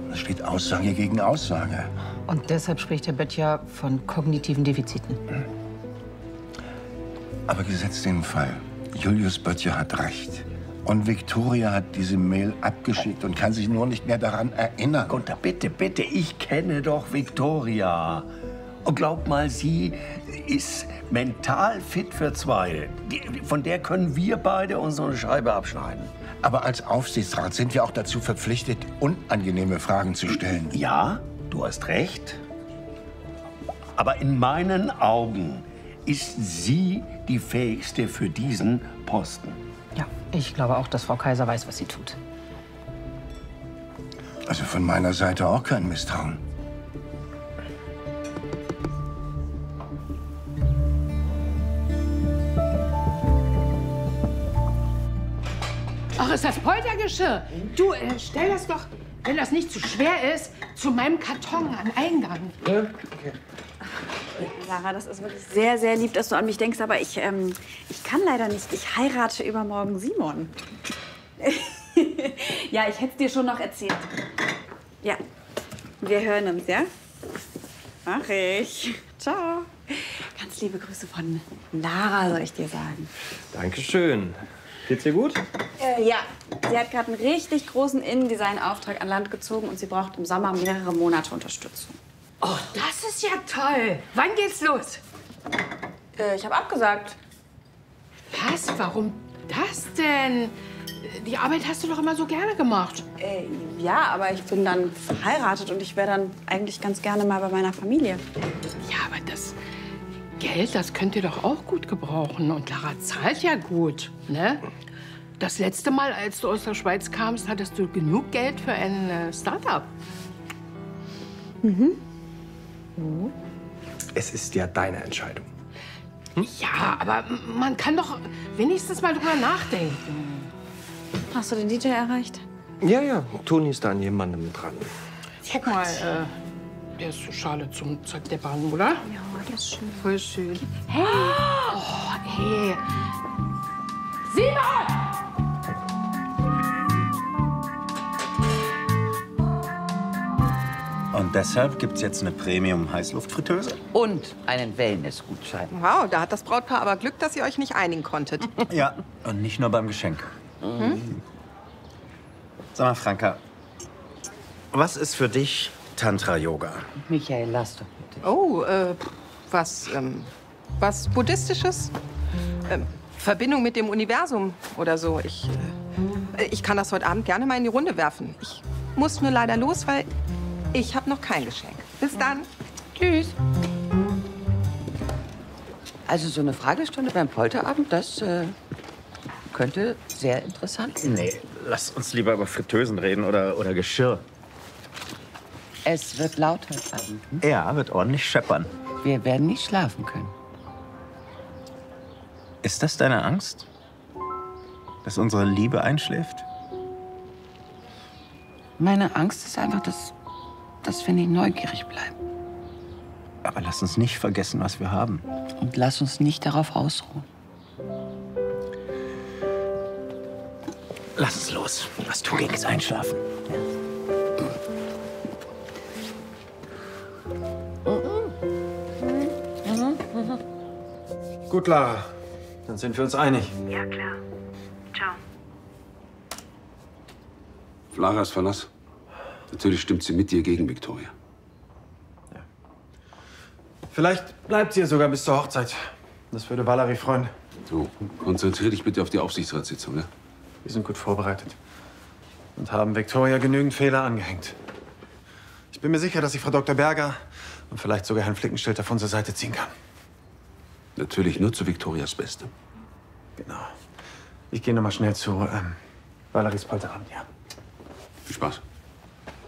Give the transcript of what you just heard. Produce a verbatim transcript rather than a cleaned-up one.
Es steht Aussage gegen Aussage. Und deshalb spricht Herr Böttcher von kognitiven Defiziten. Aber gesetzt den Fall, Julius Böttcher hat recht. Und Viktoria hat diese Mail abgeschickt und kann sich nur nicht mehr daran erinnern. Gunther, bitte, bitte, ich kenne doch Viktoria. Und glaub mal, sie ist mental fit für zwei. Die, von der können wir beide uns so eine Scheibe abschneiden. Aber als Aufsichtsrat sind wir auch dazu verpflichtet, unangenehme Fragen zu stellen. Ja, du hast recht. Aber in meinen Augen ist sie die Fähigste für diesen Posten. Ja, ich glaube auch, dass Frau Kaiser weiß, was sie tut. Also von meiner Seite auch kein Misstrauen. Ach, ist das Poltergeschirr? Du, äh, stell das doch, wenn das nicht zu schwer ist, zu meinem Karton am Eingang. Ja, okay. Sarah, das ist wirklich sehr, sehr lieb, dass du an mich denkst, aber ich, ähm, ich kann leider nicht. Ich heirate übermorgen Simon. Ja, ich hätte es dir schon noch erzählt. Ja, wir hören uns, ja? Mach ich. Ciao. Ganz liebe Grüße von Lara, soll ich dir sagen. Dankeschön. Geht's dir gut? Äh, ja, sie hat gerade einen richtig großen Innendesign-Auftrag an Land gezogen und sie braucht im Sommer mehrere Monate Unterstützung. Oh, das ist ja toll. Wann geht's los? Äh, ich habe abgesagt. Was? Warum das denn? Die Arbeit hast du doch immer so gerne gemacht. Äh, ja, aber ich bin dann verheiratet und ich wäre dann eigentlich ganz gerne mal bei meiner Familie. Ja, aber das Geld, das könnt ihr doch auch gut gebrauchen. Und Lara zahlt ja gut, ne? Das letzte Mal, als du aus der Schweiz kamst, hattest du genug Geld für ein äh, Start-up. Mhm. Es ist ja deine Entscheidung. Hm? Ja, aber man kann doch wenigstens mal drüber nachdenken. Hast du den D J erreicht? Ja, ja. Toni ist da an jemandem dran. Guck mal, äh, der ist so schade zum Zerdeppern, oder? Ja, der ist schön. Voll schön. Hey! Oh, hey! Simon! Und deshalb gibt's jetzt eine Premium-Heißluftfritteuse? Und einen Wellness-Gutschein. Wow, da hat das Brautpaar aber Glück, dass ihr euch nicht einigen konntet. Ja, und nicht nur beim Geschenk. Mhm. Sag mal, Franka, was ist für dich Tantra-Yoga? Michael, lass doch bitte. Oh, äh, was, ähm, was Buddhistisches? Ähm, Verbindung mit dem Universum oder so. Ich, äh, ich kann das heute Abend gerne mal in die Runde werfen. Ich muss nur leider los, weil ich habe noch kein Geschenk. Bis dann. Tschüss. Also so eine Fragestunde beim Polterabend, das äh, könnte sehr interessant sein. Nee, lass uns lieber über Fritteusen reden oder, oder Geschirr. Es wird laut heute Abend. Hm? Ja, wird ordentlich scheppern. Wir werden nicht schlafen können. Ist das deine Angst? Dass unsere Liebe einschläft? Meine Angst ist einfach, dass, dass wir nicht neugierig bleiben. Aber lass uns nicht vergessen, was wir haben. Und lass uns nicht darauf ausruhen. Lass uns los. Was tun gegen das Einschlafen? Gut, Lara. Dann sind wir uns einig. Ja, klar. Ciao. Laras Verlass. Natürlich stimmt sie mit dir gegen Viktoria. Ja. Vielleicht bleibt sie ja sogar bis zur Hochzeit. Das würde Valerie freuen. So, konzentrier dich bitte auf die Aufsichtsratssitzung, ja? Wir sind gut vorbereitet. Und haben Viktoria genügend Fehler angehängt. Ich bin mir sicher, dass ich Frau Doktor Berger und vielleicht sogar Herrn Flickenstilt auf unsere Seite ziehen kann. Natürlich nur zu Viktorias Beste. Genau. Ich gehe noch mal schnell zu ähm, Valeries Polterabend, ja. Viel Spaß.